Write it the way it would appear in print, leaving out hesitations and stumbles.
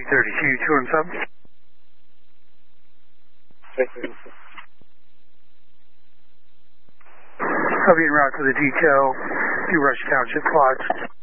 32, 207. I'll be en route to the detail, New Rush Township Quad.